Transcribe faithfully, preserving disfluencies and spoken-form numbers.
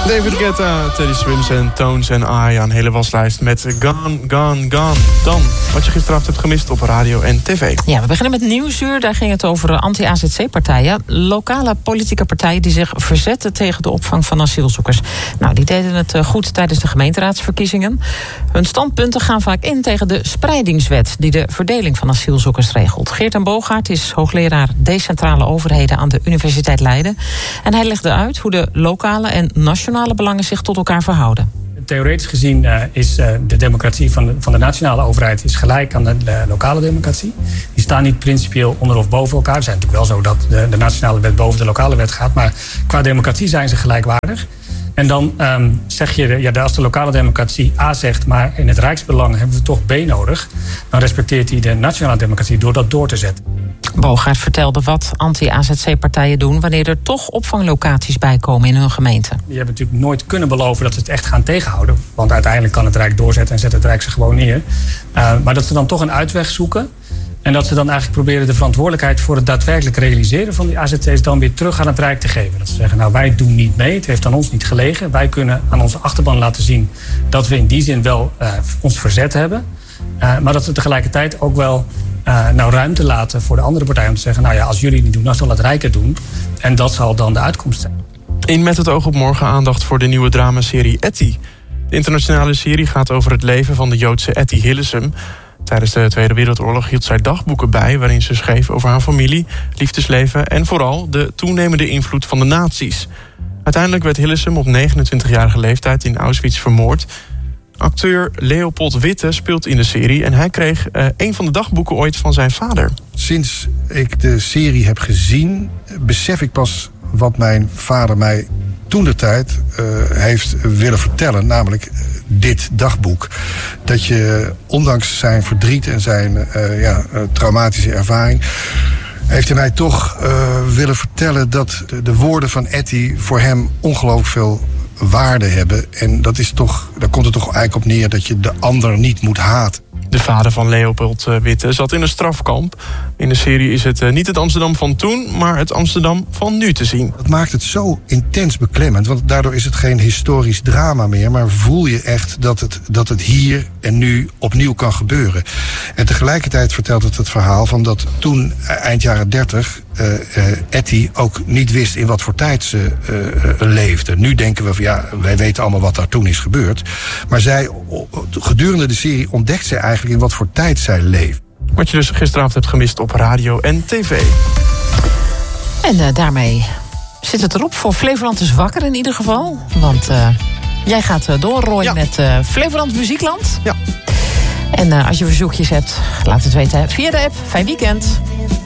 David Guetta, Teddy Swims en Tones en Aya. Een hele waslijst met Gone, Gone, Gone. Dan, wat je gisteravond hebt gemist op radio en tv. Ja, we beginnen met Nieuwsuur. Daar ging het over anti-A Z C-partijen. Lokale politieke partijen die zich verzetten tegen de opvang van asielzoekers. Nou, die deden het goed tijdens de gemeenteraadsverkiezingen. Hun standpunten gaan vaak in tegen de spreidingswet die de verdeling van asielzoekers regelt. Geert-Jan Bogaert is hoogleraar decentrale overheden aan de Universiteit Leiden. En hij legde uit hoe de lokale en nationale belangen zich tot elkaar verhouden. Theoretisch gezien uh, is uh, de democratie van de, van de nationale overheid is gelijk aan de, de lokale democratie. Die staan niet principieel onder of boven elkaar. Het is natuurlijk wel zo dat de, de nationale wet boven de lokale wet gaat. Maar qua democratie zijn ze gelijkwaardig. En dan um, zeg je, ja, als de lokale democratie A zegt, maar in het rijksbelang hebben we toch B nodig, dan respecteert hij de nationale democratie door dat door te zetten. Bogaert vertelde wat anti-A Z C-partijen doen wanneer er toch opvanglocaties bijkomen in hun gemeente. Die hebben natuurlijk nooit kunnen beloven dat ze het echt gaan tegenhouden. Want uiteindelijk kan het Rijk doorzetten en zet het Rijk ze gewoon neer. Uh, maar dat ze dan toch een uitweg zoeken. En dat ze dan eigenlijk proberen de verantwoordelijkheid voor het daadwerkelijk realiseren van die A Z C's dan weer terug aan het Rijk te geven. Dat ze zeggen, nou wij doen niet mee, het heeft aan ons niet gelegen. Wij kunnen aan onze achterban laten zien dat we in die zin wel uh, ons verzet hebben. Uh, maar dat we tegelijkertijd ook wel uh, nou ruimte laten voor de andere partij om te zeggen, nou ja, als jullie het niet doen, dan zal het Rijk het doen. En dat zal dan de uitkomst zijn. In Met het oog op morgen aandacht voor de nieuwe dramaserie Etty. De internationale serie gaat over het leven van de Joodse Etty Hillesum. Tijdens de Tweede Wereldoorlog hield zij dagboeken bij waarin ze schreef over haar familie, liefdesleven en vooral de toenemende invloed van de nazi's. Uiteindelijk werd Hillesum op negenentwintigjarige leeftijd in Auschwitz vermoord. Acteur Leopold Witte speelt in de serie en hij kreeg uh, een van de dagboeken ooit van zijn vader. Sinds ik de serie heb gezien, besef ik pas wat mijn vader mij toentertijd uh, heeft willen vertellen, namelijk uh, dit dagboek. Dat je ondanks zijn verdriet en zijn uh, ja, uh, traumatische ervaring, heeft hij mij toch uh, willen vertellen dat de, de woorden van Etty voor hem ongelooflijk veel waarde hebben. En dat is toch, daar komt het toch eigenlijk op neer dat je de ander niet moet haten. De vader van Leopold Witte zat in een strafkamp. In de serie is het niet het Amsterdam van toen, maar het Amsterdam van nu te zien. Dat maakt het zo intens beklemmend, want daardoor is het geen historisch drama meer, maar voel je echt dat het, dat het hier en nu opnieuw kan gebeuren. En tegelijkertijd vertelt het het verhaal van dat toen, eind jaren dertig, uh, uh, Etty ook niet wist in wat voor tijd ze uh, uh, leefde. Nu denken we van ja, wij weten allemaal wat daar toen is gebeurd. Maar zij, gedurende de serie ontdekt zij eigenlijk in wat voor tijd zij leeft. Wat je dus gisteravond hebt gemist op radio en tv. En uh, daarmee zit het erop voor Flevoland is wakker in ieder geval. Want uh, jij gaat uh, doorrooien ja. met uh, Flevoland Muziekland. Ja. En uh, als je verzoekjes hebt, laat het weten via de app. Fijn weekend.